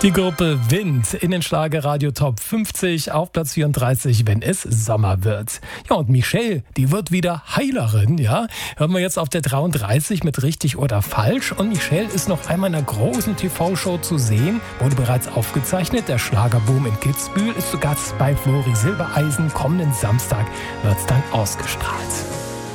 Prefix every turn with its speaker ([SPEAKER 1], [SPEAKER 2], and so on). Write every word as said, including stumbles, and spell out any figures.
[SPEAKER 1] Die Gruppe Wind in den Schlagerradio Top fünfzig auf Platz vierunddreißig, wenn es Sommer wird. Ja, und Michelle, die wird wieder Heilerin, ja. Hören wir jetzt auf der dreiunddreißig mit Richtig oder Falsch. Und Michelle ist noch einmal in einer großen T V-Show zu sehen, wurde bereits aufgezeichnet. Der Schlagerboom in Kitzbühel ist zu Gast bei Flori Silbereisen. Kommenden Samstag wird's dann ausgestrahlt.